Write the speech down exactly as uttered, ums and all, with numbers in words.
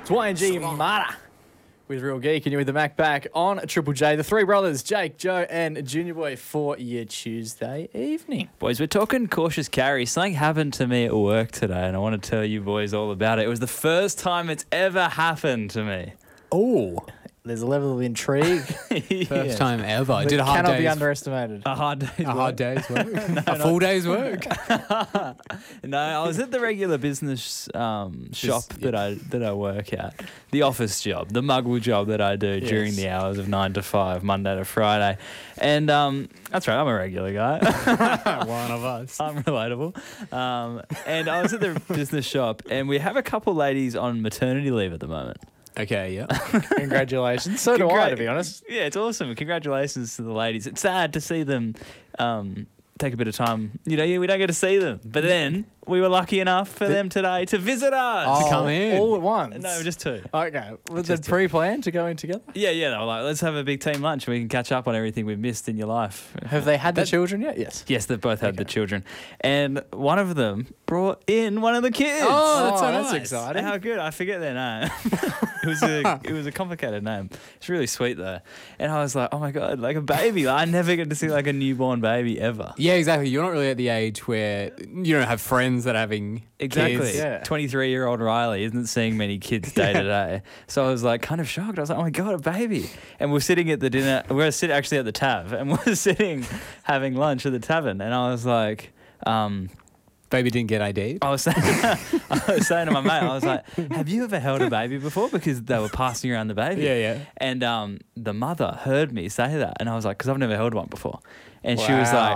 It's Y N G Mara with Real Geek, and you're with the Mac back on Triple J. The three brothers, Jake, Joe, and Junior Boy for your Tuesday evening. Boys, we're talking cautious carry. Something happened to me at work today, and I want to tell you boys all about it. It was the first time it's ever happened to me. Oh, there's a level of intrigue. First Yes. time ever. that Did a hard cannot day's, be underestimated. A hard day's a hard work. day's work. a full day's work. No, I was at the regular business um, shop yeah. that I that I work at, the office job, the muggle job that I do Yes. during the hours of nine to five, Monday to Friday, and um, that's right, I'm a regular guy. One of us. I'm relatable. Um, and I was at the business shop, and we have a couple ladies on maternity leave at the moment. Okay, yeah. Congratulations. So do I, to be honest. Yeah, it's awesome. Congratulations to the ladies. It's sad to see them um, take a bit of time. You know, yeah, we don't get to see them. But then we were lucky enough for them today to visit us. To come in. All at once. No, just two. Okay. Was Just it pre-planned to go in together? Yeah, yeah. They were like, let's have a big team lunch and we can catch up on everything we've missed in your life. Have they had the That- children yet? Yes. Yes, they've both had the Okay. children. And one of them brought in one of the kids. Oh, that's so Oh, that's nice. exciting. How good. I forget their name. it was a it was a complicated name. It's really sweet though. And I was like, oh my God, like a baby. I never get to see like a newborn baby ever. Yeah, exactly. You're not really at the age where you don't have friends that are having Exactly. kids. Yeah. twenty-three-year-old Riley isn't seeing many kids day to day. So I was like kind of shocked. I was like, oh my God, a baby. And we're sitting at the dinner. We're sitting actually at the Tav. And we're sitting having lunch at the tavern. And I was like... Um, Baby didn't get I D'd. I was saying, I was saying to my mate, I was like, "Have you ever held a baby before?" Because they were passing around the baby. Yeah, yeah. And um, the mother heard me say that, and I was like, "Because I've never held one before." And she was Wow. like,